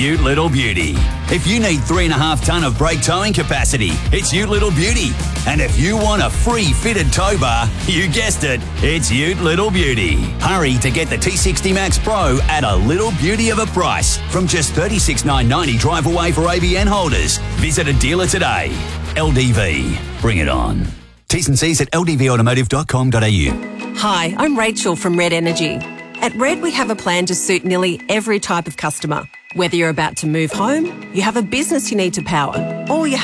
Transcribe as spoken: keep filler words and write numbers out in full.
Ute Little Beauty. If you need three and a half tonne of brake towing capacity, it's Ute Little Beauty. And if you want a free fitted tow bar, you guessed it, it's Ute Little Beauty. Hurry to get the T sixty Max Pro at a little beauty of a price from just thirty-six thousand nine hundred ninety drive away for A B N holders. Visit a dealer today. L D V. Bring it on. T's and C's at l d v automotive dot com dot a u. Hi, I'm Rachel from Red Energy. At Red, we have a plan to suit nearly every type of customer. Whether you're about to move home, you have a business you need to power, or you have